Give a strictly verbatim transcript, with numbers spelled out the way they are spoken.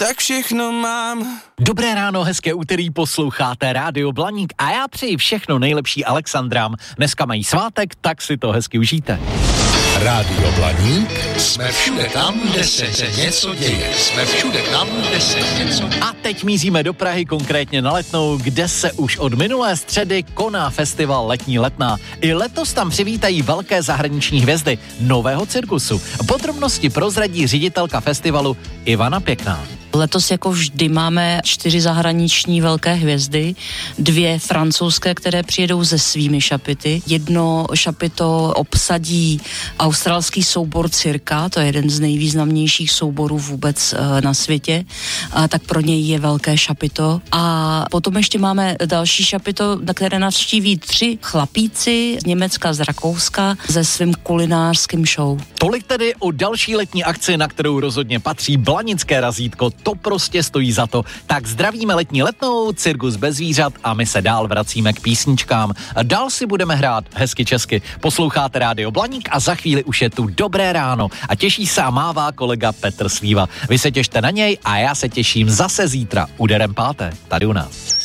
tak všechno mám. Dobré ráno, hezké úterý, posloucháte Rádio Blaník a já přeji všechno nejlepší Alexandrám. Dneska mají svátek, tak si to hezky užijte. Rádio Blaník, jsme všude tam, kde se něco děje. Jsme všude tam, kde se něco děje. A teď míříme do Prahy, konkrétně na Letnou, kde se už od minulé středy koná festival Letní Letná. I letos tam přivítají velké zahraniční hvězdy nového cirkusu. Podrobnosti prozradí ředitelka festivalu Ivana Pěkná. Letos jako vždy máme čtyři zahraniční velké hvězdy, dvě francouzské, které přijedou se svými šapity. Jedno šapito obsadí australský soubor Cirka, to je jeden z nejvýznamnějších souborů vůbec na světě, a tak pro něj je velké šapito. A potom ještě máme další šapito, na které navštíví tři chlapíci z Německa, z Rakouska se svým kulinářským show. Tolik tedy o další letní akci, na kterou rozhodně patří blanické razítko. To prostě stojí za to. Tak zdravíme Letní Letnou, cirkus bez zvířat a my se dál vracíme k písničkám. Dál si budeme hrát hezky česky. Posloucháte Rádio Blaník a za chvíli už je tu Dobré ráno a těší se a mává kolega Petr Slíva. Vy se těšte na něj a já se těším zase zítra úderem páté tady u nás.